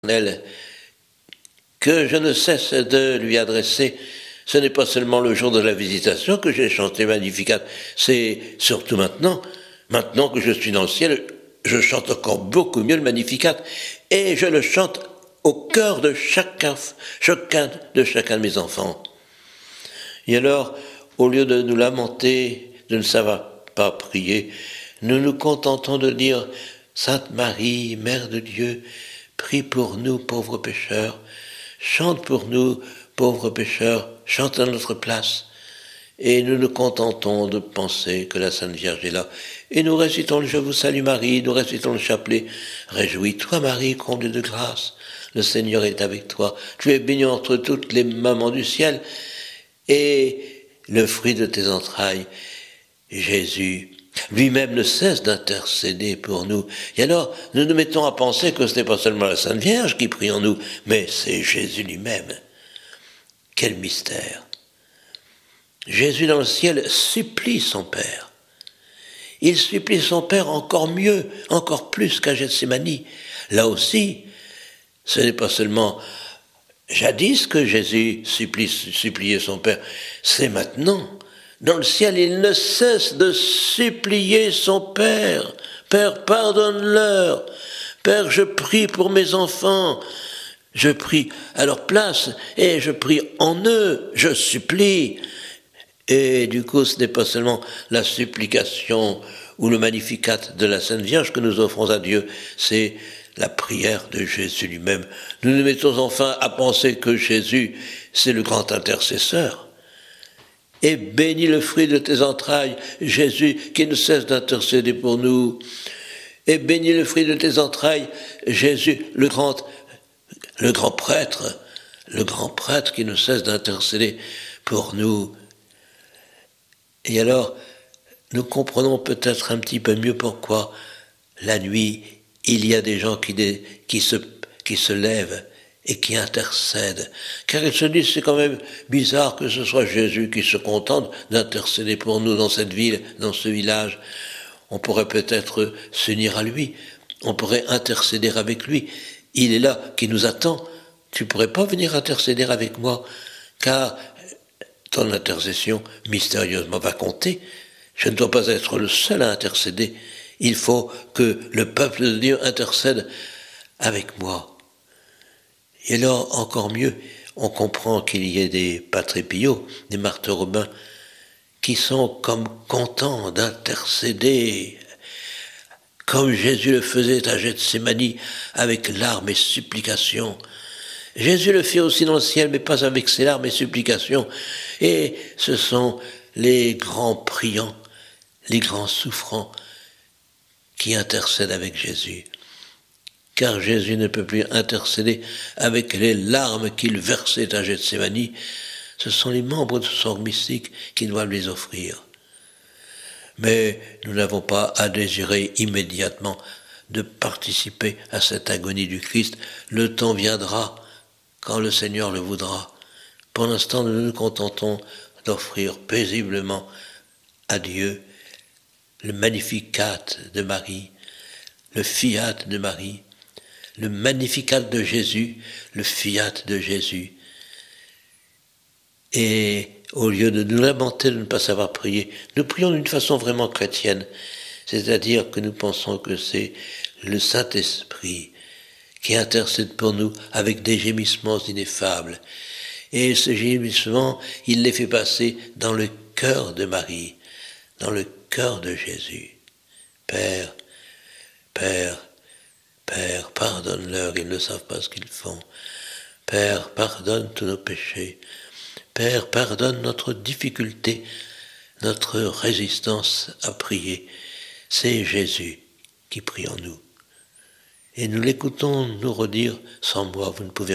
l'Éternel que je ne cesse de lui adresser. Ce n'est pas seulement le jour de la visitation que j'ai chanté Magnificat, c'est surtout maintenant que je suis dans le ciel, je chante encore beaucoup mieux le Magnificat, et je le chante au cœur de chacun de mes enfants. Et alors, au lieu de nous lamenter, de ne savoir pas prier, nous nous contentons de dire « Sainte Marie, Mère de Dieu, prie pour nous, pauvres pécheurs, chante pour nous, pauvres pécheurs, chante à notre place. » Et nous nous contentons de penser que la Sainte Vierge est là. Et nous récitons le « Je vous salue Marie », nous récitons le chapelet « Réjouis-toi Marie, comblée de grâce, le Seigneur est avec toi. Tu es bénie entre toutes les mamans du ciel, et le fruit de tes entrailles, Jésus, lui-même ne cesse d'intercéder pour nous. » Et alors, nous nous mettons à penser que ce n'est pas seulement la Sainte Vierge qui prie en nous, mais c'est Jésus lui-même. Quel mystère! Jésus dans le ciel supplie son Père. Il supplie son Père encore mieux, encore plus qu'à Gethsémani. Là aussi, ce n'est pas seulement jadis que Jésus suppliait son Père, c'est maintenant. Dans le ciel, il ne cesse de supplier son Père. « Père, pardonne-leur. Père, je prie pour mes enfants. Je prie à leur place et je prie en eux. Je supplie. » Et du coup, ce n'est pas seulement la supplication ou le Magnificat de la Sainte Vierge que nous offrons à Dieu, c'est la prière de Jésus lui-même. Nous nous mettons enfin à penser que Jésus, c'est le grand intercesseur. Et bénis le fruit de tes entrailles, Jésus, qui ne cesse d'intercéder pour nous. Et bénis le fruit de tes entrailles, Jésus, le grand prêtre qui ne cesse d'intercéder pour nous. Et alors, nous comprenons peut-être un petit peu mieux pourquoi, la nuit, il y a des gens qui se lèvent et qui intercèdent. Car ils se disent, c'est quand même bizarre que ce soit Jésus qui se contente d'intercéder pour nous dans cette ville, dans ce village. On pourrait peut-être s'unir à lui, on pourrait intercéder avec lui. Il est là, qui nous attend. Tu pourrais pas venir intercéder avec moi, car ton intercession, mystérieusement, va compter. Je ne dois pas être le seul à intercéder. Il faut que le peuple de Dieu intercède avec moi. Et là, encore mieux, on comprend qu'il y ait des Patres Pio, des martyrs romains, qui sont comme contents d'intercéder, comme Jésus le faisait à Gethsémani, avec larmes et supplications. Jésus le fait aussi dans le ciel, mais pas avec ses larmes et supplications. Et ce sont les grands priants, les grands souffrants, qui intercèdent avec Jésus. Car Jésus ne peut plus intercéder avec les larmes qu'il versait à Gethsémani. Ce sont les membres de son mystique qui doivent les offrir. Mais nous n'avons pas à désirer immédiatement de participer à cette agonie du Christ. Le temps viendra quand le Seigneur le voudra. Pour l'instant, nous nous contentons d'offrir paisiblement à Dieu le Magnificat de Marie, le Fiat de Marie, le Magnificat de Jésus, le Fiat de Jésus. Et au lieu de nous lamenter de ne pas savoir prier, nous prions d'une façon vraiment chrétienne, c'est-à-dire que nous pensons que c'est le Saint-Esprit qui intercède pour nous avec des gémissements ineffables. Et ces gémissements, il les fait passer dans le cœur de Marie, dans le cœur de Jésus. Père, Père, Père, pardonne-leur, ils ne savent pas ce qu'ils font. Père, pardonne tous nos péchés. Père, pardonne notre difficulté, notre résistance à prier. C'est Jésus qui prie en nous. Et nous l'écoutons nous redire, sans moi, vous ne pouvez